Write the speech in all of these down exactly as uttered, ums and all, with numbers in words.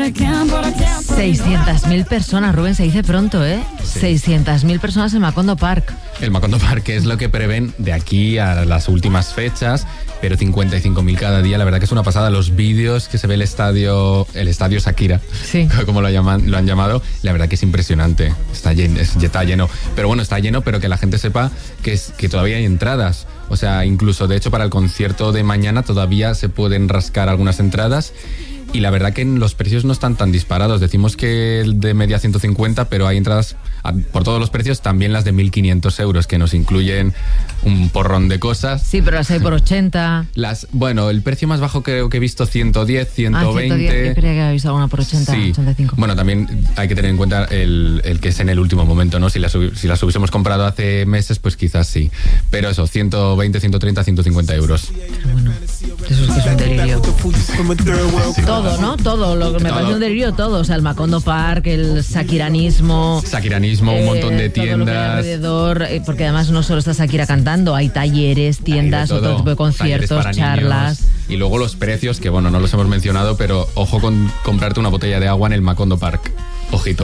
seiscientas mil personas, Rubén, se dice pronto, ¿eh? Sí. seiscientas mil personas en Macondo Park. El Macondo Park es lo que prevén de aquí a las últimas fechas, pero cincuenta y cinco mil cada día, la verdad que es una pasada. Los vídeos que se ve el estadio, el estadio Shakira, Sí. como lo, llaman, lo han llamado, la verdad que es impresionante. Está lleno, es- está lleno, pero bueno, está lleno, pero que la gente sepa que, es, que todavía hay entradas. O sea, incluso de hecho para el concierto de mañana todavía se pueden rascar algunas entradas. Y la verdad que los precios no están tan disparados. Decimos que el de media ciento cincuenta, pero hay entradas a- por todos los precios, también las de mil quinientos euros, que nos incluyen un porrón de cosas. Sí, pero las hay por ochenta. Las, bueno, el precio más bajo creo que he visto ciento diez, ciento veinte. Ah, ciento diez, yo creía que había visto alguna por ochenta, Sí. ochenta y cinco. Bueno, también hay que tener en cuenta el, el que es en el último momento, ¿no? Si las, hubi- si las hubiésemos comprado hace meses, pues quizás sí. Pero eso, ciento veinte, ciento treinta, ciento cincuenta euros. Bueno, eso es que es un delirio. Sí. Todo, ¿no? Todo. Lo que me Todo. parece un delirio, todo. O sea, el Macondo Park, el shakiranismo. Shakiranismo, un eh, montón de todo lo que hay tiendas. alrededor, eh, porque además no solo está Shakira cantando, hay talleres, tiendas, Hay de todo. otro tipo de Talleres conciertos, para charlas. niños. Y luego los precios, que bueno, no los hemos mencionado, pero ojo con comprarte una botella de agua en el Macondo Park. Ojito.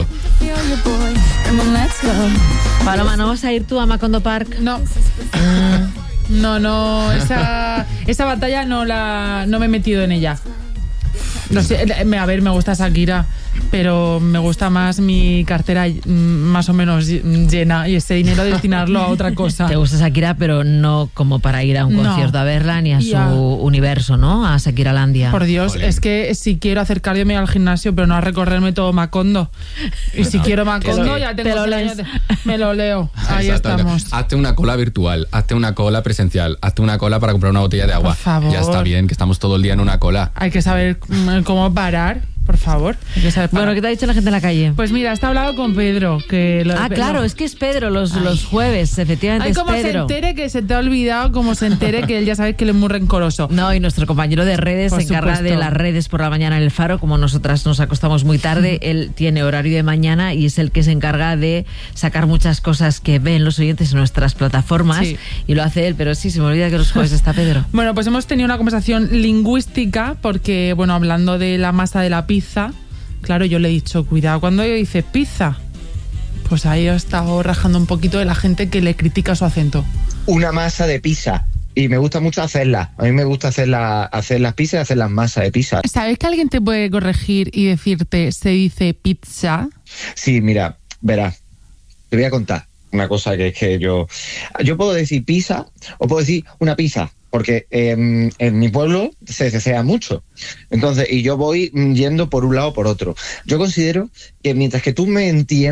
Paloma, ¿no vas a ir tú a Macondo Park? No. No, no, esa, esa batalla no la no me he metido en ella. No sé, me- a ver, me gusta Shakira, pero me gusta más mi cartera mm, más o menos llena y ese dinero destinarlo a otra cosa. Te gusta Shakira, pero no como para ir a un No. concierto a verla ni a su Ya. universo, ¿no? A Shakiralandia. Por Dios, Jolín. es que si quiero hacer cardio me voy al gimnasio, pero no a recorrerme todo Macondo. Y si Bueno, quiero que Macondo, sí. ya tengo Te lo cien lees. años de- me lo leo. Ahí Exacto. estamos. Hazte una cola virtual, hazte una cola presencial, hazte una cola para comprar una botella de agua. Por favor. Ya está bien, que estamos todo el día en una cola. Hay que saber mm, cómo parar, por favor. Hay que saber parar. Bueno, ¿qué te ha dicho la gente en la calle? Pues mira, está hablado con Pedro. Que lo- ah, claro, lo- es que es Pedro los, los jueves, efectivamente Ay, es como se Pedro. entere que se te ha olvidado, como se entere que él ya sabe que él es muy rencoroso. No, y nuestro compañero de redes Por se encarga supuesto. de las redes por la mañana en el Faro. Como nosotras nos acostamos muy tarde, él tiene horario de mañana y es el que se encarga de sacar muchas cosas que ven los oyentes en nuestras plataformas. Sí. Y lo hace él, pero sí, se me olvida que los jueves está Pedro. Bueno, pues hemos tenido una conversación lingüística porque, bueno, hablando de la masa de la pizza, claro, yo le he dicho, cuidado, cuando yo dice pizza, pues ahí he estado rajando un poquito de la gente que le critica su acento. Una masa de pizza. Y me gusta mucho hacerla. A mí me gusta hacer, la, hacer las pizzas y hacer las masas de pizza. ¿Sabes que alguien te puede corregir y decirte se dice pizza? Sí, mira, verás, te voy a contar una cosa que es que yo... Yo puedo decir pizza o puedo decir una pizza, porque eh, en mi pueblo se cecea mucho. Entonces, y yo voy mm, yendo por un lado o por otro. Yo considero que mientras que tú me entiendas,